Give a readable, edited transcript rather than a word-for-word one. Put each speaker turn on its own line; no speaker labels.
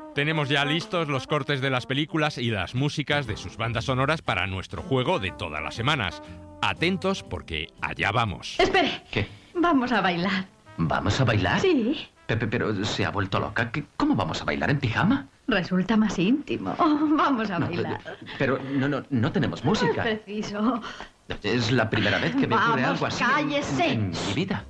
Tenemos ya listos los cortes de las películas y las músicas de sus bandas sonoras para nuestro juego de todas las semanas. Atentos porque allá vamos.
Espere.
¿Qué?
Vamos a bailar.
¿Vamos a bailar?
Sí.
Pepe, pero se ha vuelto loca. ¿Cómo vamos a bailar en pijama?
Resulta más íntimo. Vamos a bailar.
Pero no tenemos música.
No es preciso.
Es la primera vez que me ocurre
Vamos,
algo así
cállese.
en mi vida.